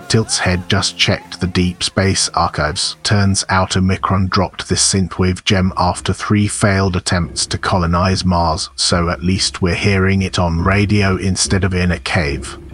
Tilt's head just checked the deep space archives. Turns out Omicron dropped this synthwave gem after 3 failed attempts to colonize Mars, so at least we're hearing it on radio instead of in a cave.